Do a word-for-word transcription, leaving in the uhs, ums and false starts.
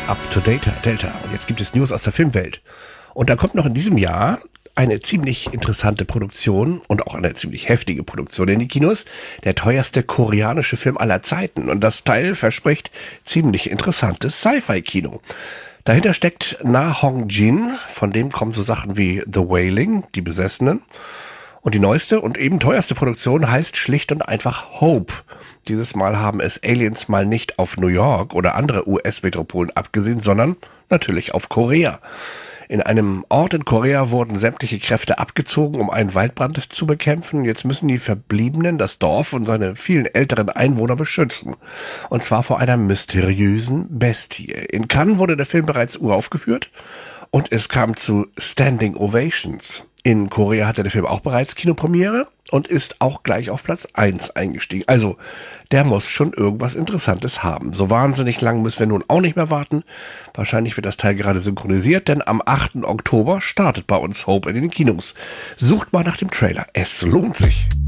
Up to Data, Delta. Und jetzt gibt es News aus der Filmwelt. Und da kommt noch in diesem Jahr eine ziemlich interessante Produktion und auch eine ziemlich heftige Produktion in die Kinos. Der teuerste koreanische Film aller Zeiten. Und das Teil verspricht ziemlich interessantes Sci-Fi-Kino. Dahinter steckt Na Hong-jin, von dem kommen so Sachen wie The Wailing, Die Besessenen. Und die neueste und eben teuerste Produktion heißt schlicht und einfach Hope. Dieses Mal haben es Aliens mal nicht auf New York oder andere U S-Metropolen abgesehen, sondern natürlich auf Korea. In einem Ort in Korea wurden sämtliche Kräfte abgezogen, um einen Waldbrand zu bekämpfen. Jetzt müssen die Verbliebenen das Dorf und seine vielen älteren Einwohner beschützen. Und zwar vor einer mysteriösen Bestie. In Cannes wurde der Film bereits uraufgeführt und es kam zu Standing Ovations. In Korea hatte der Film auch bereits Kinopremiere und ist auch gleich auf Platz eins eingestiegen. Also, der muss schon irgendwas Interessantes haben. So wahnsinnig lang müssen wir nun auch nicht mehr warten. Wahrscheinlich wird das Teil gerade synchronisiert, denn am achten Oktober startet bei uns Hope in den Kinos. Sucht mal nach dem Trailer. Es lohnt sich.